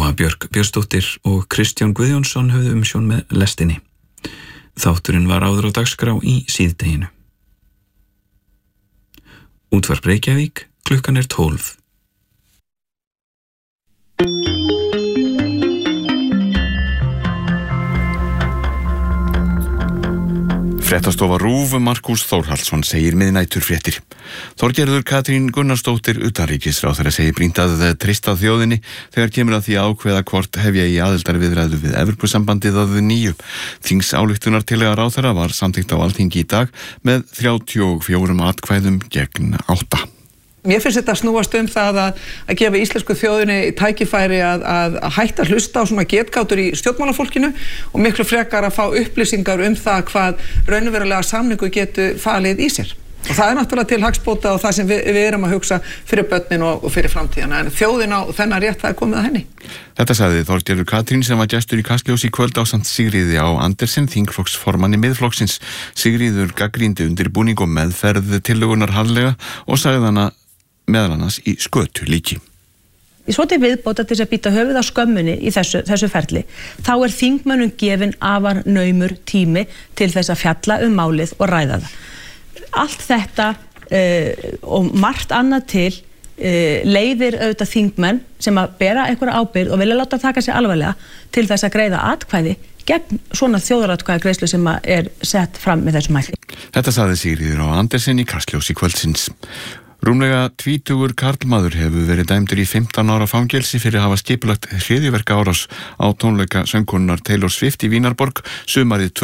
Lóa Björk Björnsdóttir og Kristján Guðjónsson höfðu umsjón með lestinni. Þátturinn var áður á dagskrá í síðdeginu. Útvarp Reykjavík, klukkan 12. Fréttastofa RÚV Markús Þórhallsson segir miðnæturfréttir. Þorgerður Katrín Gunnarsdóttir utanríkisráðherra segir brýnt að treysta þjóðinni þegar kemur að því að ákveða hvort hefja í aðildarviðræðu við Evrópusambandið að nýju. Þingsályktunartillaga ráðherra var samþykkt á Alþingi í dag með 34 atkvæðum gegn 8. Mér finnst þetta snúast það að gefa íslensku þjóðinni tækifæri að hætta að hlusta á svona getgátur í stjórnmálafólkinu og miklu frekar að fá upplýsingar það hvað raunverulega samningu getur falið í sér. Og það náttúrulega til hagsbóta og það sem við erum að hugsa fyrir börnin og fyrir framtíðina. En þjóðin á þennan rétt, það komið að henni. Þetta sagði Þorgerður Katrín sem var gestur í Kastljós í kvöld ásamt Sigríði Á Andersen, þingflokksformanni Miðflokksins. Sigríður gagnrýndi undirbúning og meðferð tillögunnar harðlega og sagði hana meðal annars í skötu líki. Svo til viðbóta til að býta höfuð á skömmunni í þessu ferli, þá þingmönnum gefinn afar naumur tími til þess að fjalla málið og ræða það. Allt þetta og margt annað til leiðir auðvitað þingmenn sem að bera einhverja ábyrgð og vilja láta taka sig alvarlega til þess að greiða atkvæði gegn svona þjóðaratkvæðagreiðslu sem sett fram með þessum hætti. Þetta sagði Sigríður Á Andersen í Kastljósi kvöldsins. Rúmlega 20 karlmaður hefur verið dæmdur í 15 ára fangelsi fyrir að hafa skipulagt hryðjuverkaárás á tónleika söngkonunnar Taylor Swift í Vínarborg sumarið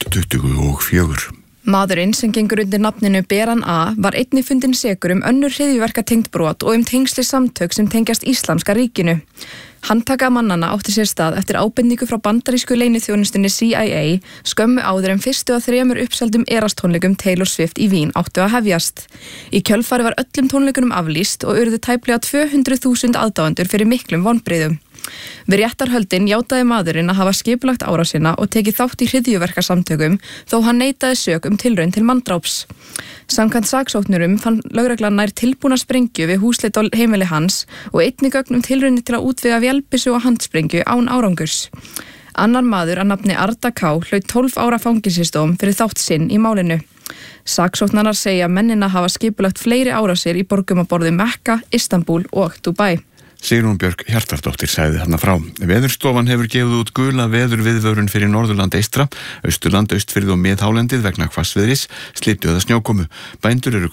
2024. Maðurinn sem gengur undir nafninu Beran A var einnig fundinn sekur önnur hryðjuverkatengd brot og tengsli samtök sem tengjast Íslamska ríkinu. Handtaka mannanna átti sér stað eftir ábendingu frá bandarísku leyniþjónustunni CIA skömmu áður en fyrstu af 3 uppseldum erastónleikum Taylor Swift í Vín áttu að hefjast. Í kjölfari var öllum tónleikunum aflýst og urðu tæplega 200.000 aðdáendur fyrir miklum vonbrigðum. Við réttarhöldin játaði maðurinn að hafa skipulagt árásina og tekið þátt í hryðjuverkasamtökum þó hann neitaði sök tilraun til manndráps. Samkvæmt saksóknurum fann lögreglan nær tilbúna sprengju við húsleit á heimili hans og einnig gögn tilraunir til að útvega vélbyssu og handsprengju án árangurs. Annar maður að nafni Arda K. hlaut 12 ára fangelsisdóm fyrir þátt sinn í málinu. Saksóknarar segja mennina hafa skipulagt fleiri árásir í borgum að borði Mekka, Istanbul og Dubai. Sigrún Björk Hjartardóttir sagði þarna frá. Veðurstofan hefur gefið út gula veðurviðvörun fyrir Norðurland eystra, Austurland, Austfirði og Miðhálendið vegna hvassviðris, slyddu eða snjókomu. Bændur eru